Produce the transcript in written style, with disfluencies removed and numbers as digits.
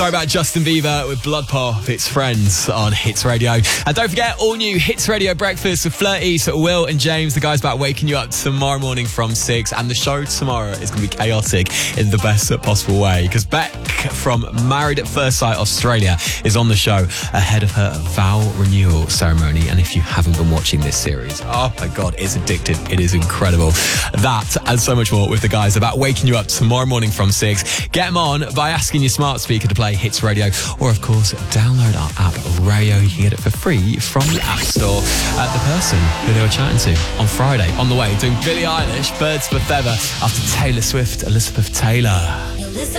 Sorry about Justin Bieber with Blood Pop. It's Friends on Hits Radio. And don't forget, all new Hits Radio Breakfast with Flirty, Will and James. The guys about waking you up tomorrow morning from 6. And the show tomorrow is going to be chaotic in the best possible way, because Beck from Married at First Sight Australia is on the show ahead of her vow renewal ceremony. And if you haven't been watching this series, oh my God, it's addictive. It is incredible. That and so much more with the guys about waking you up tomorrow morning from 6. Get them on by asking your smart speaker to play Hits Radio, or of course download our app Radio. You can get it for free from the App Store. The person who they were chatting to on Friday on the way doing Billie Eilish, Birds of a Feather, after Taylor Swift, Elizabeth Taylor.